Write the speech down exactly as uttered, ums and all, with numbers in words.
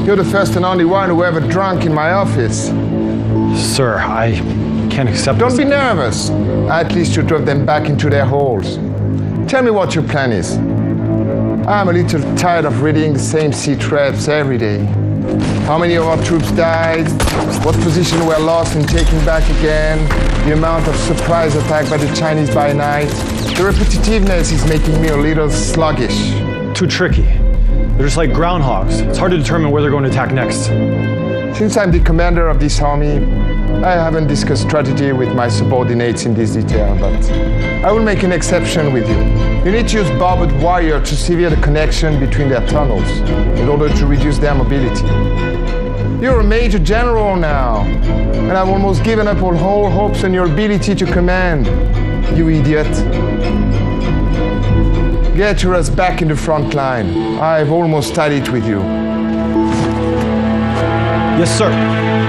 You're the first and only one who ever drunk in my office. Sir, I can't accept Don't this. be nervous. At least you drove them back into their holes. Tell me what your plan is. I'm a little tired of reading the same sea threads every day. How many of our troops died? What position were lost and taken back again? The amount of surprise attack by the Chinese by night? The repetitiveness is making me a little sluggish. Too tricky. They're just like groundhogs. It's hard to determine where they're going to attack next. Since I'm the commander of this army, I haven't discussed strategy with my subordinates in this detail, but I will make an exception with you. You need to use barbed wire to sever the connection between their tunnels in order to reduce their mobility. You're a major general now, and I've almost given up all whole hopes on your ability to command. You idiot. Get your ass back in the front line. I've almost studied with you. Yes, sir.